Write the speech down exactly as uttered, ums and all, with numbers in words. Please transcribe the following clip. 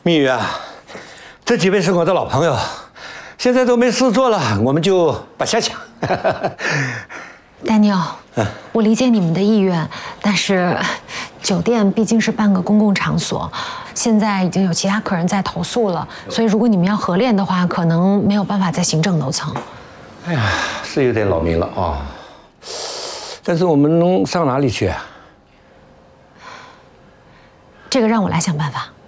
蜜语啊，这几位是我的老朋友，现在都没事做了，我们就把下抢。 Daniel，嗯，我理解你们的意愿，但是酒店毕竟是半个公共场所，现在已经有其他客人在投诉了，所以如果你们要合练的话，可能没有办法在行政楼层。 哎呀，是有点扰民了啊、哦，但是我们能上哪里去啊？ 这个让我来想办法。